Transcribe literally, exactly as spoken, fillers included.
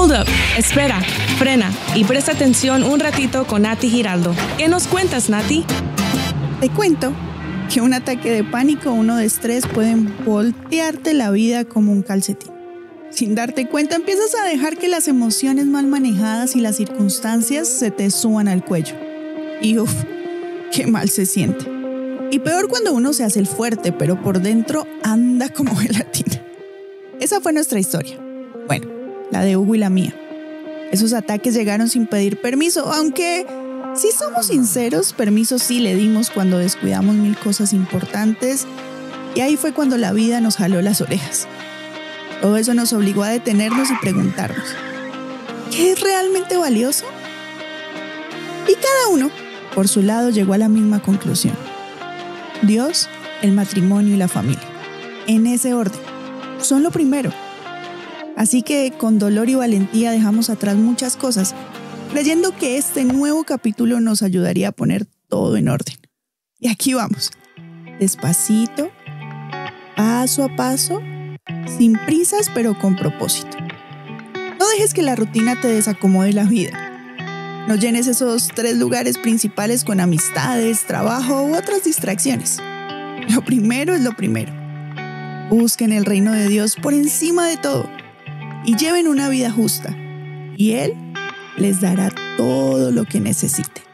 Hold up, espera, frena y presta atención un ratito con Nati Giraldo. ¿Qué nos cuentas, Nati? Te cuento que un ataque de pánico o uno de estrés pueden voltearte la vida como un calcetín. Sin darte cuenta, empiezas a dejar que las emociones mal manejadas y las circunstancias se te suban al cuello. Y uff, qué mal se siente. Y peor cuando uno se hace el fuerte, pero por dentro anda como gelatina. Esa fue nuestra historia. Bueno, la de Hugo y la mía. Esos ataques llegaron sin pedir permiso, aunque si somos sinceros, permiso sí le dimos cuando descuidamos mil cosas importantes, y ahí fue cuando la vida nos jaló las orejas. Todo eso nos obligó a detenernos y preguntarnos, ¿qué es realmente valioso? Y cada uno, por su lado, llegó a la misma conclusión. Dios, el matrimonio y la familia. En ese orden. Son lo primero. Así que con dolor y valentía dejamos atrás muchas cosas, creyendo que este nuevo capítulo nos ayudaría a poner todo en orden. Y aquí vamos. Despacito, paso a paso, sin prisas pero con propósito. No dejes que la rutina te desacomode la vida. No llenes esos tres lugares principales con amistades, trabajo u otras distracciones. Lo primero es lo primero. Busquen el reino de Dios por encima de todo y lleven una vida justa. Y Él les dará todo lo que necesiten.